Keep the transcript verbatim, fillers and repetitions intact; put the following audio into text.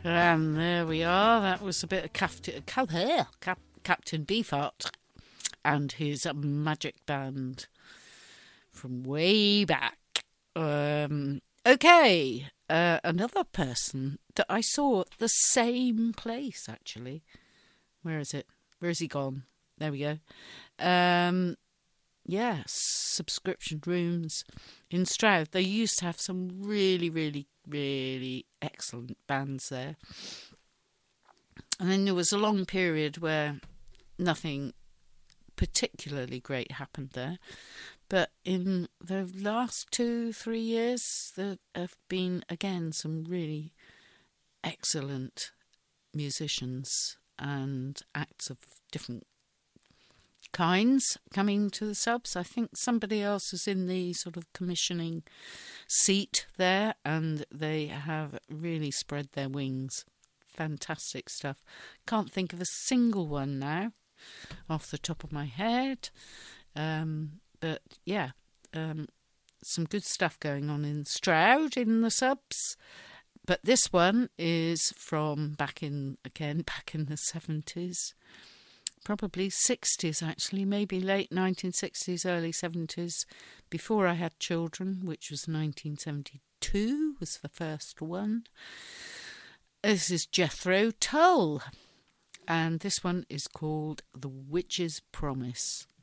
And there we are. That was a bit of Captain, Cap, Cap, Captain Beefheart and his magic band from way back. Um, okay, uh, another person that I saw at the same place, actually. Where is it? Where has he gone? There we go. Um, yeah, Subscription Rooms in Stroud. They used to have some really, really, really excellent bands there. And then there was a long period where nothing particularly great happened there. But in the last two, three years, there have been, again, some really excellent musicians and acts of different kinds coming to the subs. I think somebody else is in the sort of commissioning seat there, and they have really spread their wings. Fantastic stuff. Can't think of a single one now off the top of my head. Um, but yeah, um, some good stuff going on in Stroud in the subs. But this one is from back in, again, back in the seventies. Probably sixties, actually, maybe late nineteen sixties, early seventies, before I had children, which was nineteen seventy-two, was the first one. This is Jethro Tull, and this one is called The Witch's Promise.